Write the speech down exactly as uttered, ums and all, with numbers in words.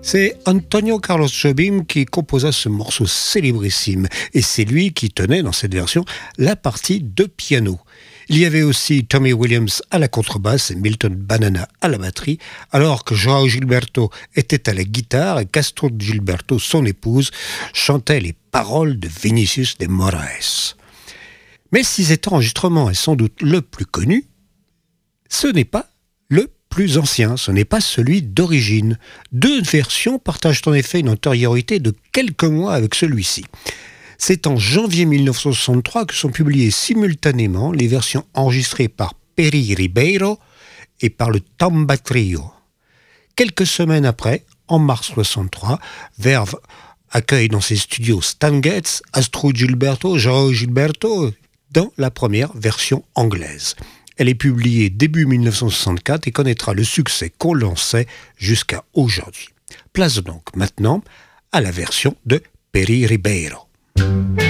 C'est Antonio Carlos Jobim qui composa ce morceau célébrissime et c'est lui qui tenait dans cette version la partie de piano. Il y avait aussi Tommy Williams à la contrebasse et Milton Banana à la batterie, alors que João Gilberto était à la guitare et Castro Gilberto, son épouse, chantait les paroles de Vinicius de Moraes. Mais si cet enregistrement est sans doute le plus connu, ce n'est pas le plus ancien, ce n'est pas celui d'origine. Deux versions partagent en effet une antériorité de quelques mois avec celui-ci. C'est en janvier mille neuf cent soixante-trois que sont publiées simultanément les versions enregistrées par Peri Ribeiro et par le Tamba Trio. Quelques semaines après, en mars soixante-trois, Verve accueille dans ses studios Stan Getz, Astro Gilberto, João Gilberto dans la première version anglaise. Elle est publiée début mille neuf cent soixante-quatre et connaîtra le succès qu'on lançait jusqu'à aujourd'hui. Place donc maintenant à la version de Peri Ribeiro.